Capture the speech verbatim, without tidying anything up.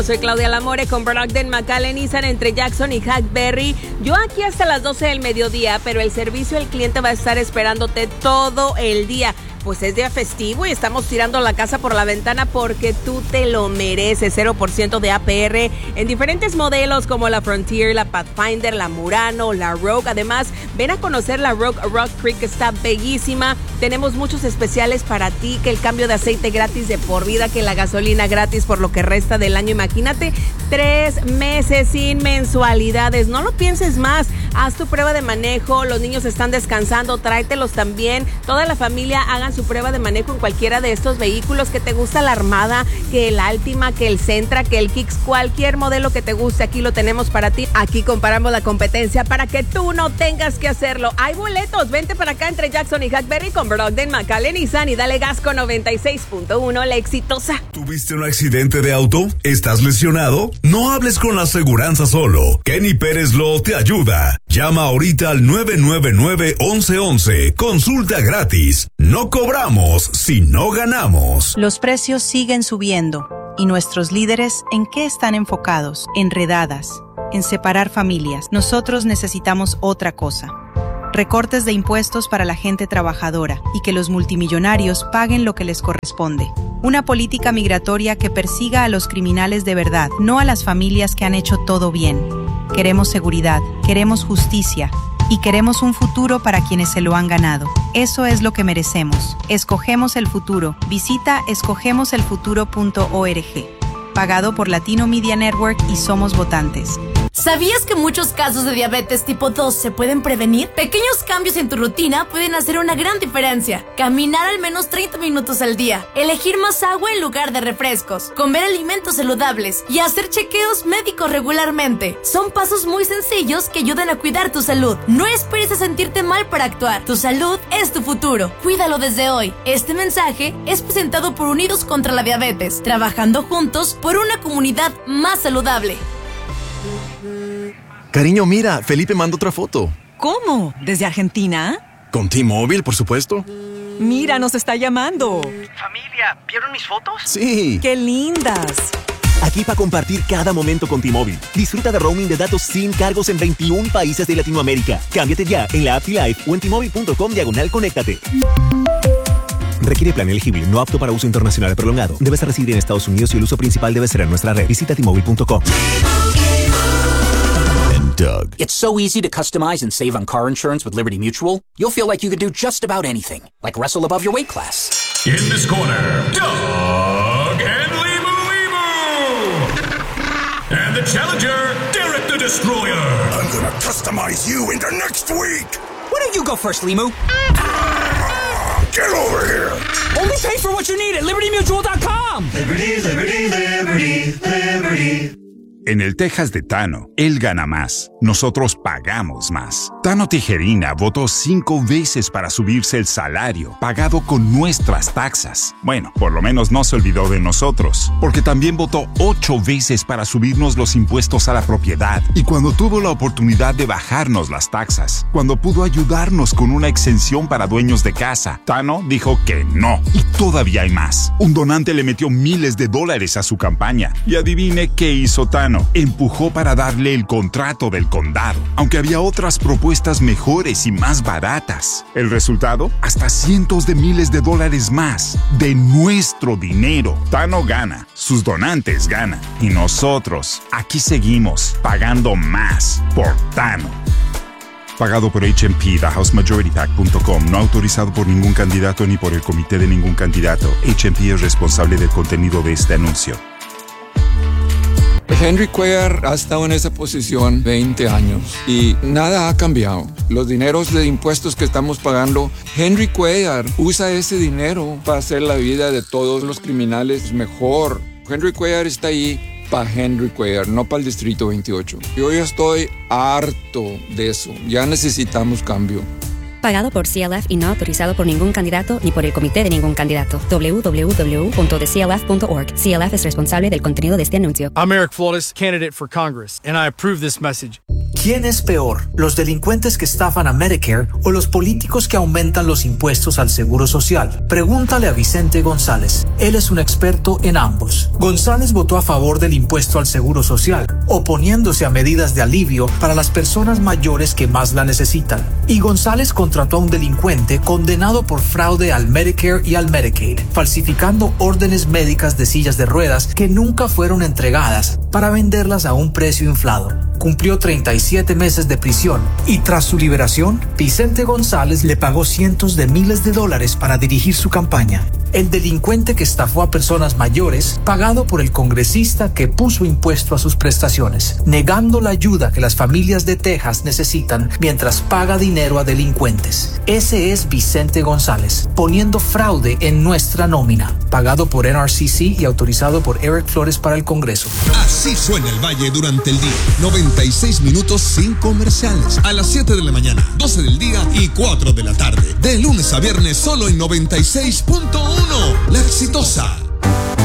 Soy Claudia Lamore con Brogden McAllen Nissan entre Jackson y Hackberry. Yo aquí hasta las doce del mediodía, pero el servicio al cliente va a estar esperándote todo el día. Pues es día festivo y estamos tirando la casa por la ventana porque tú te lo mereces. cero por ciento de A P R en diferentes modelos como la Frontier, la Pathfinder, la Murano, la Rogue. Además, ven a conocer la Rogue Rock Creek, que está bellísima. Tenemos muchos especiales para ti, que el cambio de aceite gratis de por vida, que la gasolina gratis por lo que resta del año. Imagínate, tres meses sin mensualidades. No lo pienses más. Haz tu prueba de manejo. Los niños están descansando. Tráetelos también. Toda la familia hagan su prueba de manejo en cualquiera de estos vehículos. Que te gusta la Armada, que el Altima, que el Sentra, que el Kicks, cualquier modelo que te guste, aquí lo tenemos para ti. Aquí comparamos la competencia para que tú no tengas que hacerlo. Hay boletos, vente para acá entre Jackson y Hackberry con Brogden McAllen Nissan y dale gas con noventa y seis punto uno, la exitosa. ¿Tuviste un accidente de auto? ¿Estás lesionado? No hables con la aseguranza solo. Kenny Pérez Law te ayuda. Llama ahorita al nueve nueve nueve, once once. Consulta gratis. No cobramos si no ganamos. Los precios siguen subiendo. ¿Y nuestros líderes en qué están enfocados? Enredadas, en separar familias. Nosotros necesitamos otra cosa. Recortes de impuestos para la gente trabajadora y que los multimillonarios paguen lo que les corresponde. Una política migratoria que persiga a los criminales de verdad, no a las familias que han hecho todo bien. Queremos seguridad, queremos justicia y queremos un futuro para quienes se lo han ganado. Eso es lo que merecemos. Escogemos el futuro. Visita escogemos el futuro punto org. Pagado por Latino Media Network y Somos Votantes. ¿Sabías que muchos casos de diabetes tipo dos se pueden prevenir? Pequeños cambios en tu rutina pueden hacer una gran diferencia. Caminar al menos treinta minutos al día, elegir más agua en lugar de refrescos, comer alimentos saludables y hacer chequeos médicos regularmente. Son pasos muy sencillos que ayudan a cuidar tu salud. No esperes a sentirte mal para actuar. Tu salud es tu futuro. Cuídalo desde hoy. Este mensaje es presentado por Unidos contra la Diabetes, trabajando juntos por una comunidad más saludable. Cariño, mira, Felipe manda otra foto. ¿Cómo? ¿Desde Argentina? Con T-Mobile, por supuesto. Mira, nos está llamando. Familia, ¿vieron mis fotos? Sí. ¡Qué lindas! Aquí para compartir cada momento con T-Mobile. Disfruta de roaming de datos sin cargos en veintiún países de Latinoamérica. Cámbiate ya en la app T-Life o en T-Mobile punto com diagonal conéctate. Requiere plan elegible, no apto para uso internacional prolongado. Debes residir en Estados Unidos y el uso principal debe ser en nuestra red. Visita T Mobile punto com. Doug. It's so easy to customize and save on car insurance with Liberty Mutual. You'll feel like you could do just about anything, like wrestle above your weight class. In this corner, Doug and Limu Limu. And the challenger, Derek the Destroyer. I'm gonna customize you into next week. Why don't you go first, Limu? Get over here. Only pay for what you need at liberty mutual dot com. Liberty, Liberty, Liberty, Liberty. En el Texas de Tano, él gana más. Nosotros pagamos más. Tano Tijerina votó cinco veces para subirse el salario, pagado con nuestras taxas. Bueno, por lo menos no se olvidó de nosotros, porque también votó ocho veces para subirnos los impuestos a la propiedad. Y cuando tuvo la oportunidad de bajarnos las taxas, cuando pudo ayudarnos con una exención para dueños de casa, Tano dijo que no. Y todavía hay más. Un donante le metió miles de dólares a su campaña. Y adivine qué hizo Tano. Empujó para darle el contrato del condado, aunque había otras propuestas mejores y más baratas. El resultado, hasta cientos de miles de dólares más de nuestro dinero. Tano gana, sus donantes ganan y nosotros aquí seguimos pagando más por Tano. Pagado por H M P, the house majority pac punto com, no autorizado por ningún candidato ni por el comité de ningún candidato. H M P es responsable del contenido de este anuncio. Henry Cuellar ha estado en esa posición veinte años y nada ha cambiado. Los dineros de impuestos que estamos pagando, Henry Cuellar usa ese dinero para hacer la vida de todos los criminales mejor. Henry Cuellar está ahí para Henry Cuellar, no para el Distrito veintiocho. Yo ya estoy harto de eso. Ya necesitamos cambio. Pagado por C L F y no autorizado por ningún candidato ni por el comité de ningún candidato. doble u doble u doble u punto the c l f punto org. C L F es responsable del contenido de este anuncio. I'm Eric Flores, candidate for Congress, and I approve this message. ¿Quién es peor, los delincuentes que estafan a Medicare o los políticos que aumentan los impuestos al Seguro Social? Pregúntale a Vicente González. Él es un experto en ambos. González votó a favor del impuesto al Seguro Social, oponiéndose a medidas de alivio para las personas mayores que más la necesitan. Y González contrató a un delincuente condenado por fraude al Medicare y al Medicaid, falsificando órdenes médicas de sillas de ruedas que nunca fueron entregadas para venderlas a un precio inflado. Cumplió treinta y siete meses de prisión y tras su liberación, Vicente González le pagó cientos de miles de dólares para dirigir su campaña. El delincuente que estafó a personas mayores, pagado por el congresista que puso impuesto a sus prestaciones, negando la ayuda que las familias de Texas necesitan mientras paga dinero a delincuentes. Ese es Vicente González, poniendo fraude en nuestra nómina, pagado por N R C C y autorizado por Eric Flores para el Congreso. Así suena el Valle durante el día. noventa y seis minutos sin comerciales. A las siete de la mañana, doce del día y cuatro de la tarde. De lunes a viernes solo en noventa y seis punto uno. La Exitosa.